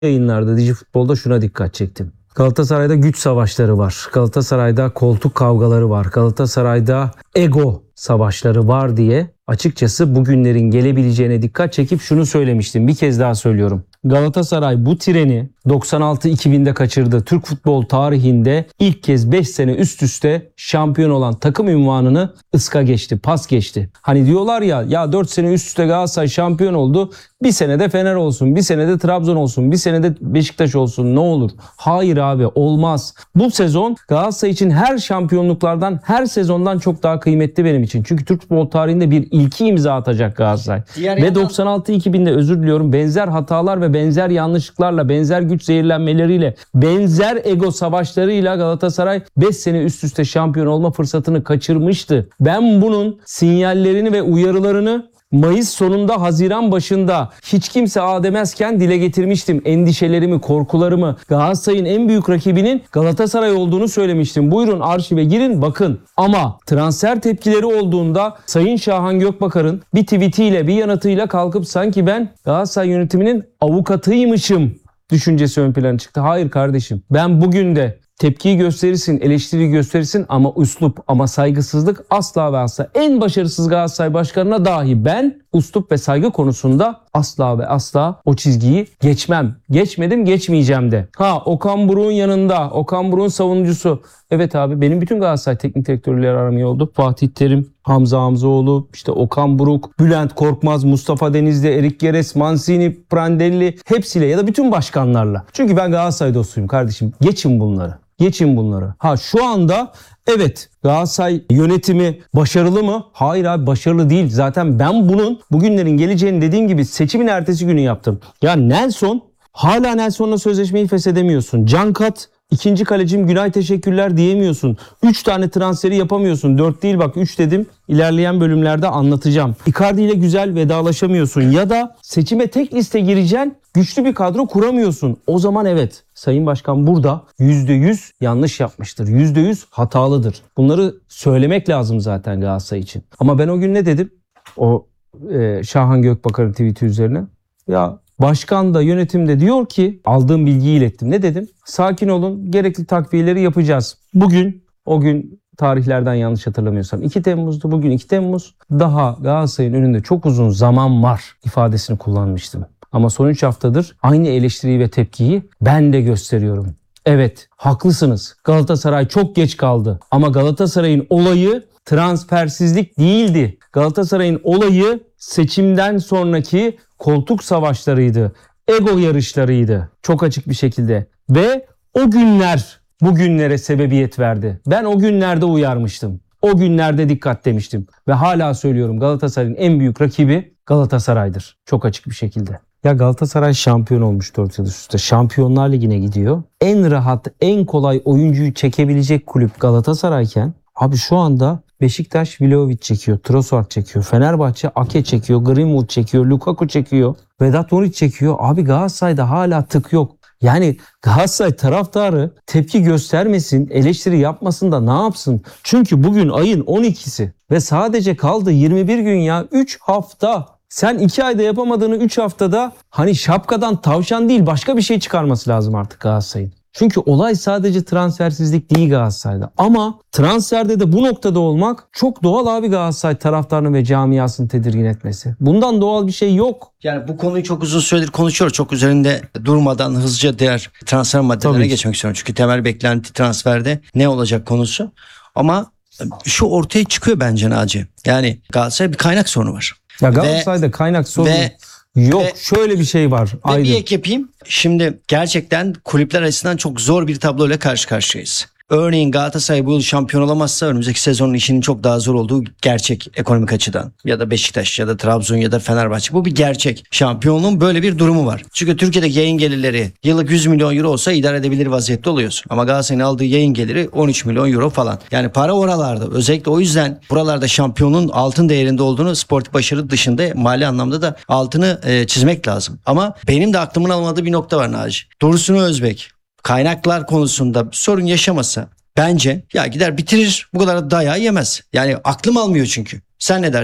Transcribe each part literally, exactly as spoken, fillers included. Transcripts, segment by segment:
yayınlarda Dijifutbol'da şuna dikkat çektim. Galatasaray'da güç savaşları var. Galatasaray'da koltuk kavgaları var. Galatasaray'da ego savaşları var diye açıkçası bugünlerin gelebileceğine dikkat çekip şunu söylemiştim. Bir kez daha söylüyorum. Galatasaray bu treni doksan altı iki binde kaçırdı. Türk futbol tarihinde ilk kez beş sene üst üste şampiyon olan takım unvanını ıska geçti, pas geçti. Hani diyorlar ya ya dört sene üst üste Galatasaray şampiyon oldu. Bir senede Fener olsun, bir senede Trabzon olsun, bir senede Beşiktaş olsun ne olur? Hayır abi, olmaz. Bu sezon Galatasaray için her şampiyonluklardan, her sezondan çok daha kıymetli benim için. Çünkü Türk futbol tarihinde bir ilki imza atacak Galatasaray. Diğer ve yandan... doksan altı iki binde özür diliyorum, benzer hatalar ve benzer yanlışlıklarla, benzer güç zehirlenmeleriyle, benzer ego savaşlarıyla Galatasaray beş sene üst üste şampiyon olma fırsatını kaçırmıştı. Ben bunun sinyallerini ve uyarılarını Mayıs sonunda, Haziran başında hiç kimse aa demezken dile getirmiştim. Endişelerimi, korkularımı, Galatasaray'ın en büyük rakibinin Galatasaray olduğunu söylemiştim. Buyurun arşive girin bakın. Ama transfer tepkileri olduğunda Sayın Şahan Gökbakar'ın bir tweetiyle, bir yanıtıyla kalkıp sanki ben Galatasaray yönetiminin avukatıymışım düşüncesi ön plana çıktı. Hayır kardeşim, ben bugün de tepkiyi gösterirsin, eleştiriyi gösterirsin ama üslup, ama saygısızlık asla ve asla. En başarısız Galatasaray başkanına dahi ben üslup ve saygı konusunda asla ve asla o çizgiyi geçmem. Geçmedim, geçmeyeceğim de. Ha, Okan Buruk'un yanında, Okan Buruk'un savunucusu. Evet abi, benim bütün Galatasaray teknik direktörleri aram iyi oldu. Fatih Terim, Hamza Hamzoğlu, işte Okan Buruk, Bülent Korkmaz, Mustafa Denizli, Erik Geres, Mancini, Prandelli, hepsiyle ya da bütün başkanlarla. Çünkü ben Galatasaray dostuyum kardeşim. Geçin bunları. Geçin bunları. Ha, şu anda evet, Galatasaray yönetimi başarılı mı? Hayır abi, başarılı değil. Zaten ben bunun bugünlerin geleceğini dediğim gibi seçimin ertesi günü yaptım. Ya Nelson, hala Nelson'la sözleşmeyi feshedemiyorsun. Cankat, ikinci kalecim Günay teşekkürler diyemiyorsun. üç tane transferi yapamıyorsun. dört değil bak, üç dedim. İlerleyen bölümlerde anlatacağım. Icardi ile güzel vedalaşamıyorsun ya da seçime tek liste gireceksin. Güçlü bir kadro kuramıyorsun. O zaman evet, Sayın Başkan burada yüzde yüz yanlış yapmıştır. yüzde yüz hatalıdır. Bunları söylemek lazım zaten Galatasaray için. Ama ben o gün ne dedim? O e, Şahan Gökbakar'ın tweet'i üzerine. Ya başkan da yönetim de diyor ki, aldığım bilgiyi ilettim. Ne dedim? Sakin olun, gerekli takviyeleri yapacağız. Bugün, o gün tarihlerden yanlış hatırlamıyorsam iki Temmuz'du. Bugün iki Temmuz. Daha Galatasaray'ın önünde çok uzun zaman var ifadesini kullanmıştım. Ama son üç haftadır aynı eleştiriyi ve tepkiyi ben de gösteriyorum. Evet, haklısınız. Galatasaray çok geç kaldı. Ama Galatasaray'ın olayı transfersizlik değildi. Galatasaray'ın olayı seçimden sonraki koltuk savaşlarıydı. Ego yarışlarıydı. Çok açık bir şekilde. Ve o günler bugünlere sebebiyet verdi. Ben o günlerde uyarmıştım. O günlerde dikkat demiştim. Ve hala söylüyorum, Galatasaray'ın en büyük rakibi Galatasaray'dır. Çok açık bir şekilde. Ya Galatasaray şampiyon olmuş dört yıl üst üste. Şampiyonlar Ligi'ne gidiyor. En rahat, en kolay oyuncuyu çekebilecek kulüp Galatasaray'ken abi şu anda Beşiktaş Vlahovic çekiyor, Trossard çekiyor, Fenerbahçe Ake çekiyor, Greenwood çekiyor, Lukaku çekiyor, Vedat Muriç çekiyor. Abi Galatasaray'da hala tık yok. Yani Galatasaray taraftarı tepki göstermesin, eleştiri yapmasın da ne yapsın? Çünkü bugün ayın on ikisi ve sadece kaldı yirmi bir gün ya, üç hafta. Sen iki ayda yapamadığını üç haftada, hani şapkadan tavşan değil başka bir şey çıkarması lazım artık Galatasaray'ın. Çünkü olay sadece transfersizlik değil Galatasaray'da. Ama transferde de bu noktada olmak çok doğal abi, Galatasaray taraftarını ve camiasını tedirgin etmesi. Bundan doğal bir şey yok. Yani bu konuyu çok uzun süredir konuşuyoruz. Çok üzerinde durmadan hızlıca diğer transfer maddelerine geçmek istiyorum. Çünkü temel beklenti transferde ne olacak konusu. Ama şu ortaya çıkıyor bence Naci. Yani Galatasaray bir kaynak sorunu var. Ya Galatasaray'da ve, ve, sorunu ve, yok. Ve, şöyle bir şey var. Ve bir ek yapayım. Şimdi gerçekten kulüpler açısından çok zor bir tabloyla karşı karşıyayız. Örneğin Galatasaray bu yıl şampiyon olamazsa önümüzdeki sezonun işinin çok daha zor olduğu gerçek ekonomik açıdan. Ya da Beşiktaş ya da Trabzon ya da Fenerbahçe. Bu bir gerçek. Şampiyonluğun böyle bir durumu var. Çünkü Türkiye'deki yayın gelirleri yıllık yüz milyon euro olsa idare edebilir vaziyette oluyorsun. Ama Galatasaray'ın aldığı yayın geliri on üç milyon euro falan. Yani para oralarda. Özellikle o yüzden buralarda şampiyonun altın değerinde olduğunu, sportif başarı dışında mali anlamda da altını e, çizmek lazım. Ama benim de aklımın almadığı bir nokta var Naci. Dursun Özbek kaynaklar konusunda sorun yaşamasa bence ya gider bitirir, bu kadar dayağı yemez. Yani aklım almıyor çünkü. Sen ne dersin?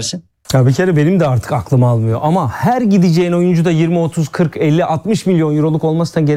Ya bir kere benim de artık aklım almıyor ama her gideceğin oyuncu da yirmi, otuz, kırk, elli, altmış milyon euroluk olmasına gerek